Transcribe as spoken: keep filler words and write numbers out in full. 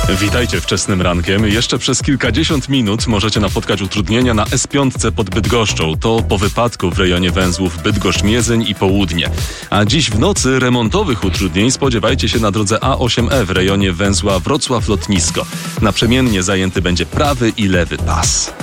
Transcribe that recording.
Witajcie wczesnym rankiem. Jeszcze przez kilkadziesiąt minut możecie napotkać utrudnienia na S pięć pod Bydgoszczą. To po wypadku w rejonie węzłów Bydgoszcz-Miedzeń i Południe. A dziś w nocy remontowych utrudnień spodziewajcie się na drodze A osiem E w rejonie węzła Wrocław-Lotnisko. Naprzemiennie zajęty będzie prawy i lewy pas.